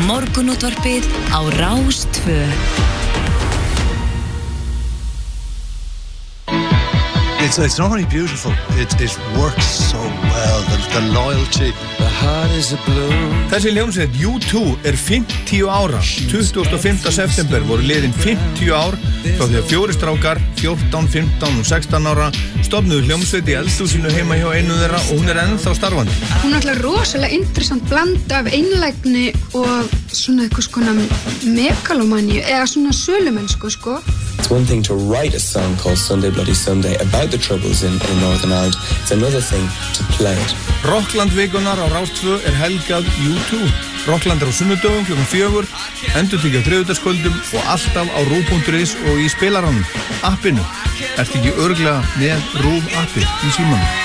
Morgunútvarpið á Rás 2. It's not only beautiful, it works so well, the loyalty. The heart is a blue. Þessi hljómsveit U2 50 ára. 25. september voru liðin 50 ár frá því að 4 strákar, 14, 15 og 16 ára stofnuðu hljómsveit í eldhúsinu heima hjá einu þeirra og hún ennþá starfandi. Hún er alltaf rosalega interessant blanda af einlægni og svona eitthvað skona megalomaníu eða svona sölumennsku, sko. It's one thing to write a song called Sunday Bloody Sunday about the troubles in Northern Ireland. It's another thing to play it. Rockland vikunar á Rás 2 helgað U2. Rockland á sunnudögum klukkan 4, endurtekið á þriðjudagskvöldum og alltaf á RÚV.is og í spilaranum, appinu. Ertu ekki örugglega með RÚV appið í símanum?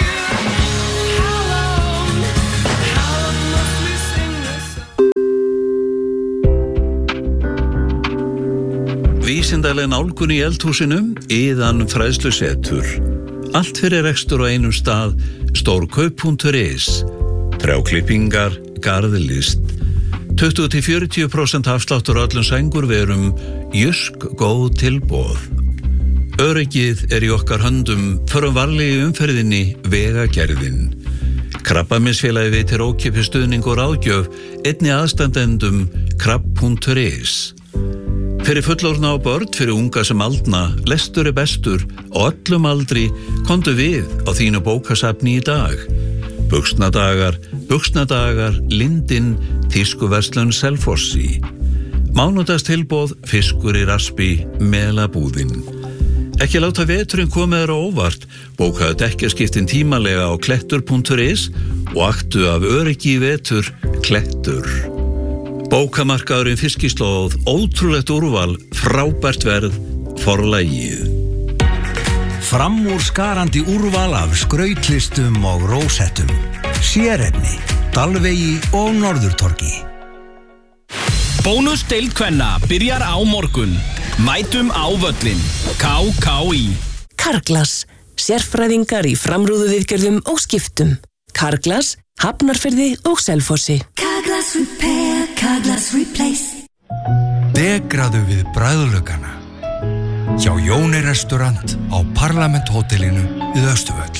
Vísindaleg nálgun í eldhúsinu, Iðan fræðslusetur. Allt fyrir rekstur á einum stað, stórkaup.is. Trjáklippingar, garðlist. 20-40% afsláttur á öllum sængurverum, Jysk góð tilboð. Öryggið í okkar höndum, förum varlega í umferðinni, Vegagerðin. Krabbameinsfélagið veitir ókeypis stuðning og ráðgjöf, einnig aðstandendum, krabb.is. Fyrir fullorðna og börn, fyrir unga sem aldna, lestur bestur og öllum aldri, komdu við á þínu bókasafni í dag. Buxnadagar, Lindin, Tískuverslun Selfossi. Mánudagstilboð, fiskur í raspi, Melabúðin. Ekki láta veturinn komið þér á óvart, bókaðu dekkjaskiptin tímalega á klettur.is og aktu af öryggi í vetur, Klettur. Bókamarkaðurinn Fiskislóð, ótrúlegt úrval, frábært verð, Forlagið. Framúrskarandi úrval af skrautlistum og rósettum. Sérefni, Dalvegi og Norðurtorgi. Bónusdeild kvenna byrjar á morgun. Mætum á völlin. KKÍ. Carglass, sérfræðingar í framrúðuviðgerðum og skiptum. Carglass, Hafnarfirði og Selfossi. Carglass Repair, Carglass Replace. Degraðu við bragðlaugana. Hjá Jóni restaurant á Parlament-hótelinu við Austurvöll.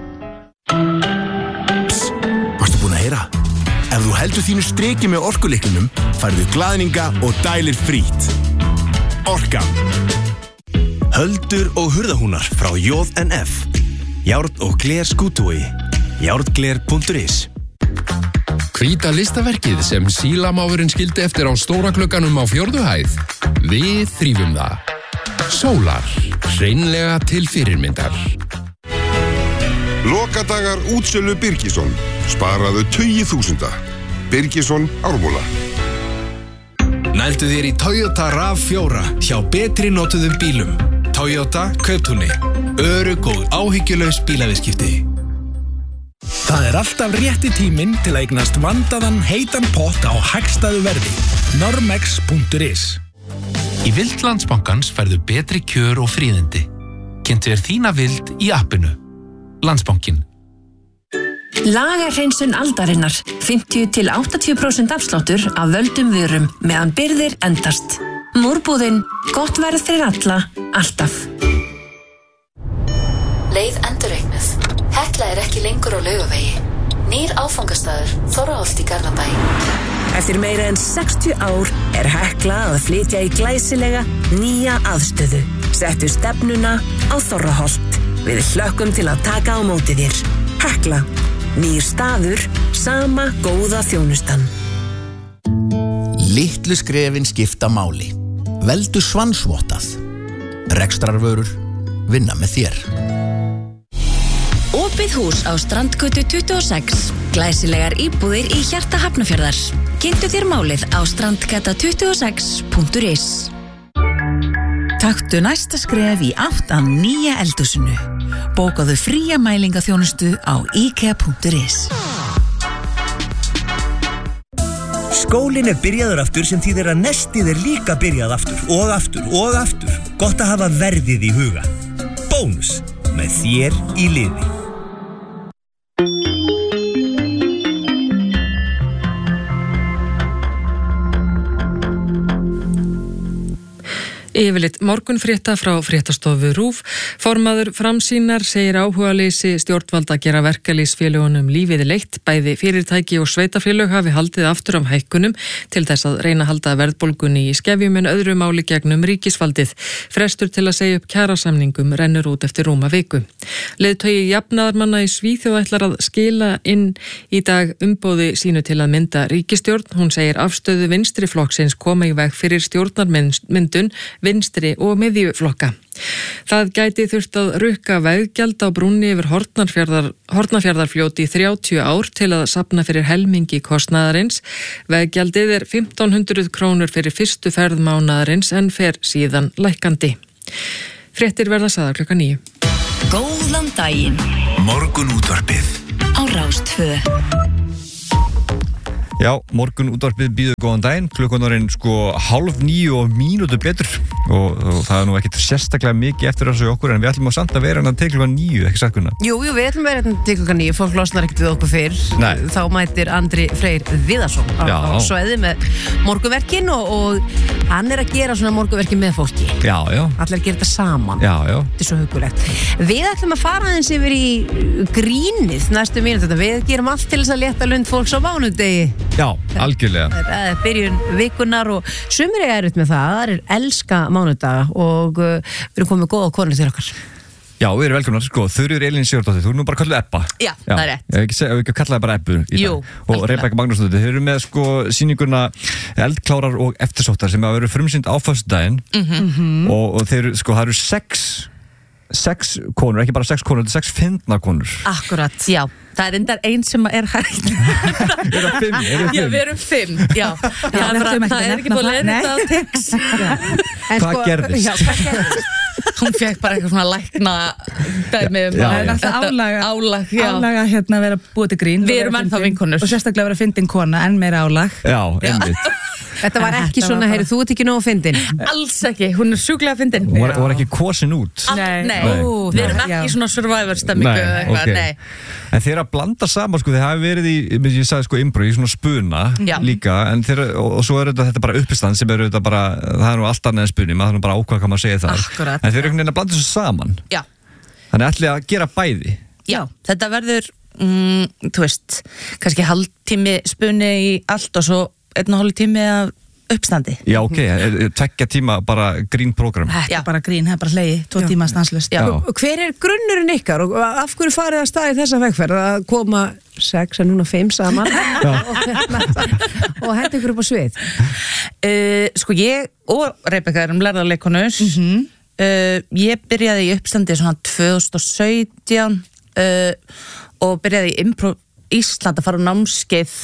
Varstu búin að heyra? Ef þú heldur þínu striki með orkulyklinum, færðu glaðninga og dælir frít. Orkan. Höldur og hurðahúnar frá JNF. Járn og gler skútúi. Járngler.is. Hvíta listaverkið sem sílamáfurinn skildi eftir á stóra glugganum á 4. hæð. Við þrífum það. Sólar, hreinlega til fyrirmyndar. Lokadagar útsölu Birgisson. Sparaðu 20.000. Birgisson Ármúla. Nældu þér í Toyota RAV4 hjá betri notuðum bílum. Toyota Kauptúni. Örugg og áhyggjulaus bílaviðskipti. Það alltaf rétti tíminn til að eignast vandaðan heitan pott á hagstæðu verði. Normex.is. Í Vild Landsbankans færðu betri kjör og fríðindi. Kynntu þér þína vild í appinu. Landsbankin. Lagarhreinsun aldarinnar. 50-80% afsláttur af völdum vörum meðan birgðir endast. Múrbúðin, gott verð fyrir alla, alltaf. Leið endurreiknuð. Hekla ekki lengur á Laugavegi. Nýr áfangastaður, Þorraholt í Garðabæ. Eftir meira en 60 ár Hekla að flytja í glæsilega nýja aðstöðu. Settu stefnuna á Þorraholt. Við hlökkum til að taka á móti þér. Hekla. Nýr staður, sama góða þjónustan. Litlu skrefin skipta máli. Veldu Svansvottað. Rekstrarvörur vinna með þér. Opið hús á Strandgötu 26. Glæsilegar íbúðir í hjarta Hafnarfjarðar. Kynntu þér málið á strandgata26.is. Taktu næsta skref í átt að nýja eldhúsinu. Bókaðu fría mælingaþjónustu á ikea.is. Skólinn byrjaður aftur sem þýðir að nestið líka byrjað aftur og aftur og aftur. Gott að hafa verðið í huga. Bónus með þér í liði. Yfirleitt morgunfrétta frá fréttastofu RÚV. Formaður Framsýnar segir áhugaleysi stjórnvalda að gera verkalýðsfélögunum lífið leitt. Bæði fyrirtæki og sveitarfélög hafi haldið aftur af hækkunum til þess að reyna að halda verðbólgunni í skefjum en öðru máli gegnum ríkisvaldið. Frestur til að segja upp kjarasamningum rennur út eftir rúma viku. Leiðtogi jafnaðarmanna í Svíþjóð ætlar að skila inn í dag umboði sínu til að mynda ríkisstjórn. Hún segir afstöðu vinstri flokksins koma í veg fyrir stjórnarmyndun vinstri og miðjuflokka. Það gæti þurft að rukka veggjald á brúnni yfir Hornafjarðarfljóti í 30 ár til að safna fyrir helmingi kostnaðarins. Veggjaldið 1.500 krónur fyrir fyrstu ferð mánaðarins en fer síðan lækkandi. Fréttir verða sagðar 9:00. Góðan daginn. Morgunútvarpið Á Rás 2. Já, morgunútvarpið býður góðan daginn, klukkan sko 8:30 og mínútu betur og það nú ekkert sérstaklega mikið eftir þessu okkur en við ætlum samt að vera til klukkan 9, ekki satt Gunnar? Jú, við ætlum að vera til klukkan 9, fólk losnar ekkert við okkur fyrr. Nei. Þá mætir Andri Freyr Viðarsson á svæði með morgunverkin og hann að gera svona morgunverkin með fólki. Já. Allir að gera þetta saman. Já. Þetta svo hugulegt. Við ætlum að fara aðeins yfir í grínið næstu mínútur. Við gerum allt til þess að létta lund fólks á mánudegi. Já, algjörlega. Það byrjun vikunar og sumir er erfitt með það elska mánudaga og við erum komið góða konur til okkar. Já, við erum velkomnar, Þuríður Elín Sigurdóttir, þú nú bara kallið Ebba. Já, það rétt. Ég ekki kallaði bara Ebbu í Jú, dag. Og Rebekka Magnúsdóttir, þeir eru með sýninguna Eldklárar og eftirsóttar sem að vera frumsýnd á föstudaginn og þeir það eru sex konur, ekki bara 6 konur, þetta 6 fyndnar konur. Akkurat, já. Það endar einn sem hægt. Já, við erum 5. Já, það ekki búin að leira þetta á text. Hvað gerðist? Hún fekk bara eitthvað svona lækna dæmi álag vera búið til grín. Við erum ennþá vinkonur. Og sérstaklega vera fyndin kona, enn meira álag. Já, einmitt. Þetta var ekki svona, heyri, þú ert ekki nógu fyndin. Alls ekki, hún sjúklega fyndin. Hún var ekki kosin út. Nei, við erum ekki svona survivor-stemmingu eða eitthvað, nei. En þeir að blanda saman, þeir hafi verið í, ég sagði improv, í svona spuna líka, en og svo þetta bara uppistand sem þetta bara, það nú allt annað en spunni, maður bara ákvað hvað maður segja þar. Akkurat. En þeir eru einhvern veginn að blanda þessu saman. Já. Þannig ætli að gera bæði. Já, þetta verður, þú veist, kannski hálftími spunni í allt og svo 1,5 tími af uppstandi. Já, ok, 2 tíma bara grínprogram. Þetta bara grín, það bara hlegið, 2 tíma stanslust. Hver grunurinn ykkar og af hverju farið að staði þessa vegferð að koma 6 en núna 5 saman og henda ykkur upp á svið? Sko ég og Rebekka erum lærðarleikonur. Ég byrjaði í uppstandi svona 2017 og byrjaði í Improv Ísland að fara á námskeið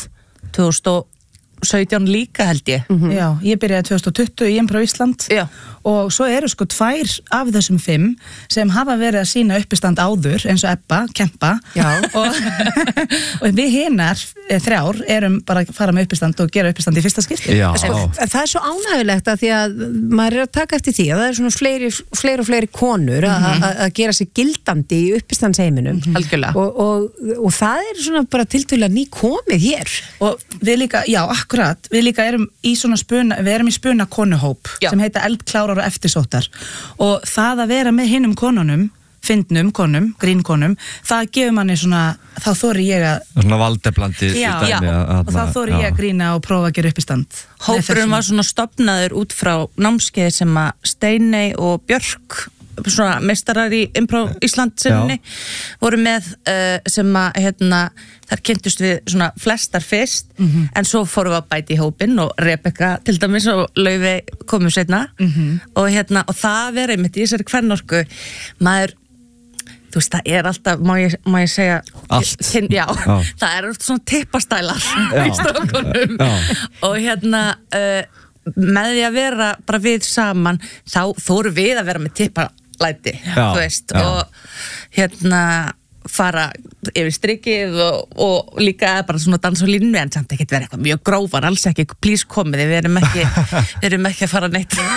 2017 líka held ég. Já, ég byrjaði 2020 í Improv Ísland. Já. Og svo eru 2 af þessum 5 sem hafa verið að sýna uppistand áður eins og Ebba, Kempa. Já. Og við hinar 3 erum bara að fara með uppistand og gera uppistand í fyrsta skipti. Já. Það er svo ánægulegt að því að maður að taka eftir því að það er svona fleiri konur að gera sig gildandi í uppistandsheiminum. Algjörlega. Og það er svona bara tiltölulega nýkomið hér. Og við líka, já, akkurat, við líka erum í svona spuna, við erum í spuna konuhóp sem heita Eldklárar og eftirsóttar og það að vera með hinum konunum, fyndnum konum, grínkonum, það gefur manni svona, þá þori ég að svona valdeblandi og þá þori ég að grína og prófa að gera uppistand. Hópurinn var svona stofnaður út frá námskeiði sem að Steiney og Björk, svona meistarar í Improv Ísland sinni, voru með sem að þar kynntust við svona flestar fyrst en svo fórum við að bæti í hópinn og Rebekka til dæmis og Laufey komum seinna og það verið mitt í þessari kvennorku maður, þú veist, það er alltaf, má ég segja allt, það er alltaf svona tippastælar í strákunum og með því að vera bara við saman, þá fórum við að vera með tippalæti, þú veist, og fara yfir strikið og líka bara svona dansa á línu en samt ekkert vera eitthvað mjög grófar, alls ekki, please komið, við erum ekki að fara neitt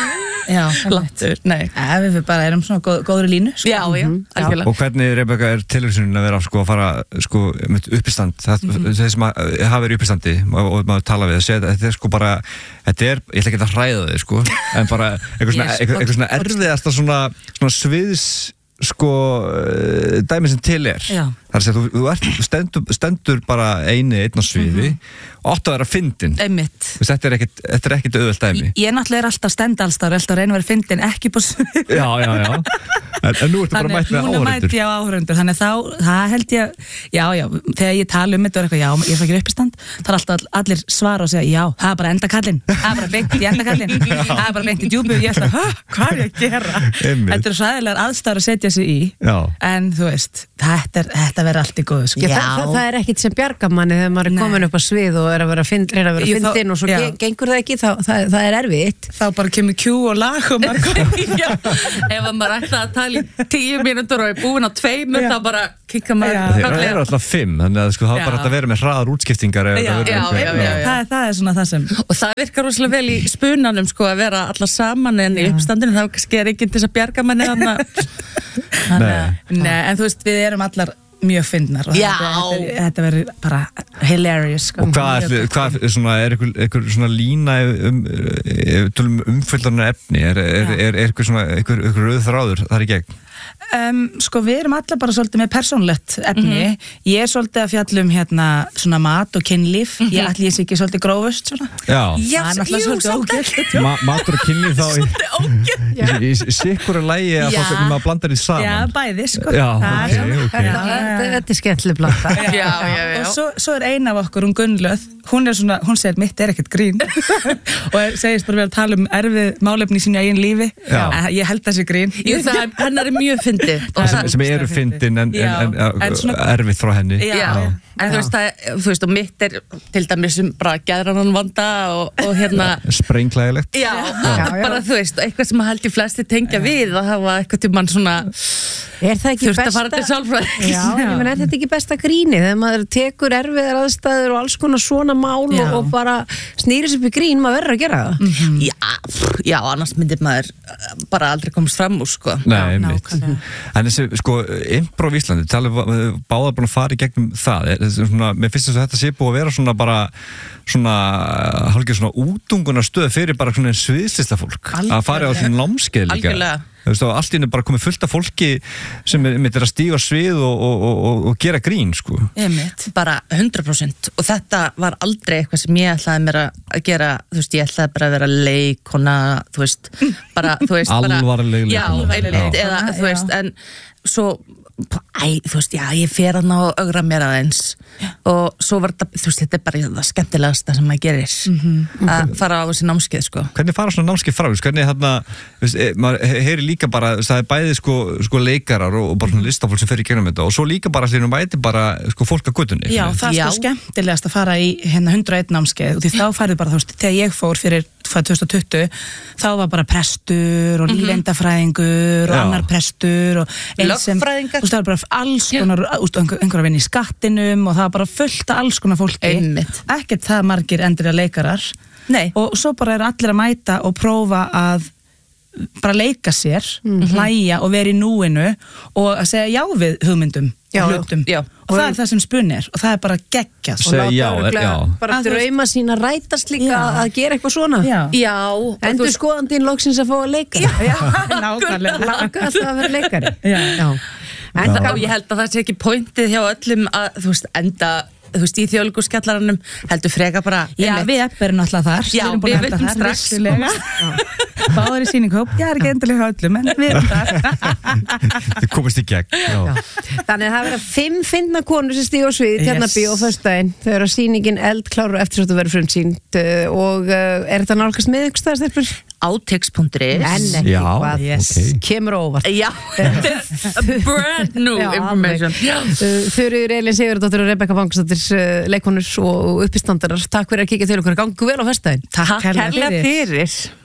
Plantur, nei. Við bara erum svona góður í línu, sko. Já, algjörlega. Og hvernig, Rebecca, tilhugsunin að vera sko að fara sko með uppistand, þeir sem hafa verið uppistandi og maður tala við, þetta sko bara, ég ætla ekki að hræða þig sko, en bara eitthvað svona erfiðasta svona sviðs sko dæmi sem til Já. Það er að þú stendur bara einn á sviði og átt að vera fyndin. Einmitt. Þetta er ekkit auðvelt dæmi. Ég náttúrulega alltaf stendalstar, alltaf reyna að vera fyndin, ekki på svið. Já. En nú ertu bara mætt með áhorfendur. Núna mætt ég á áhorfendur, þannig það held ég, já, þegar ég tala þetta og eitthvað, já, ég fæ ekki uppistand, það er alltaf allir svara og segja, já, það er bara endakallinn, það er bara beint í endakallinn, það er bara beint í djúbu, ég ætla, hvað er ég að gera? Þetta er svo aðeinslega aðstæður að setja sig í, en þú veist, þetta verður allt í góðu, sko. Það er ekkit sem bjargar manni þegar maður er komin upp á svið og er að vera fyndin og svo gengur það ekki, það er erfitt. Þá bara kemur Q og lag og maður ef maður ætla að tala í 10 mínútur og er búin á 2, þá bara kikka maður. Það eru alltaf 5, þannig að sko, það er bara að vera með hraðar útskiptingar. Það er svona það sem. Og það virkar rosalega vel í spunanum sko að vera alla saman en í uppstandinu þá kannski er ekki til þess að bjarga manni Nei, en þú veist, við erum allar mjög fyndnar og þetta verður bara hilarious sko. Og hvað er einhver svona lína umfylgdarnar efni er einhver rauð þráður þar í gegn? Sko við erum allar bara svolítið með persónlegt efni. Ég er svolítið að fjalla hérna svona mat og kynlíf. Ég sé ekki svolítið grófust svona. Já, matur og kynlíf þá í sikkura lægi að maður blandar því saman. Já, bæði sko. Þetta er skemmtileg blanda. Og svo er ein af okkur, hún Gunnlöð, hún segir mitt er ekkert grín og segist bara vera að tala erfið málefni í sínu eigin lífi. Ég held þessi grín. Hennar er mjög fyndið sem eru fyndin en erfitt frá henni. En þú veist, og mitt er til dæmis bara geðrannan vanda og hérna sprengklægilegt. Bara þú veist, eitthvað sem held ég flesti tengja við að hafa eitthvað tímann svona þurft að fara til sálfræðings. Já, ég menn, er þetta ekki besta gríni þegar maður tekur erfiðar aðstæður og alls konar svona mál og bara snýris upp í grín, maður verður að gera það. Já, annars myndir maður bara aldrei komast fram úr, sko. Nei, mitt. En þessi, sko, improv Íslandi, báðar búin að fara í gegnum það. Mér finnst þess að þetta sé búið að vera svona bara hálfgeir svona útungunar stöð fyrir bara svona sviðslista fólk að fara á því námskeið líka. Algjörlega. Þú veist, allt í henni bara komið fullt af fólki sem er að stíga svið og gera grín, sko. Bara 100%. Og þetta var aldrei eitthvað sem ég ætlaði mér að gera, þú veist, ég ætlaði bara að vera leikona, þú veist, bara, þú veist, bara... Alvarleg leikona. Já, eða, þú veist, en svo... þú veist, ég fer að ná að ögra mér aðeins og svo var þetta, þú veist, þetta er bara það skemmtilegasta sem maður gerir að fara á þessi námskeið, sko. Hvernig fara svona námskeið frá? Hvernig maður heyri líka bara, það er bæði sko leikarar og bara svona listafólk sem fer í gegnum þetta og svo líka bara allir mæti bara sko fólk að göttunni. Já, það er sko skemmtilegast að fara í hérna 101 námskeið og því þá færðu bara, þú veist, þegar ég fór fyrir 2020, þá var bara prestur og lífeindafræðingur og annar prestur og lögfræðingar. Þú veist, það var bara alls konar, einhver að vinna í skattinum og það var bara fullt af alls konar fólki. Ekkert það margir endilega leikarar. Nei. Og svo bara eru allir að mæta og prófa að bara leika sér, hlæja og vera í núinu og að segja já við hugmyndum og hlutum. Og það er það sem spunir og það er bara geggjast. Bara drauma sína rætast líka að gera eitthvað svona. Já. Endur skoðandinn loksins að fá að leika. Nákvæmlega. Laka alltaf að vera leikari. En ég held að það sé ekki pointið hjá öllum að, þú veist, enda þú veist, í Þjóðleikhússkjallaranum heldur freka bara við erum náttúrulega þar. Já, við veitum strax. Báðar í sýninghóp, ég er ekki endilega öllum, en við erum þar. Þið komast í gegn. Þannig að það verða 5 fyndna konur sem stíga á svið í Tjarnarbíó á föstudaginn þegar sýningin eldklár og eftirsóttu verður frumsýnd og er þetta nálgast með ykkur staðstelpur? Átex.is kemur óvart. Já, brand new information. Þuríður Elín Sigurðardóttir og Rebecca Bangsdóttir leikonur og uppistandarar, takk fyrir að kíkja til okkur, gangu vel á föstudaginn. Takk fyrir.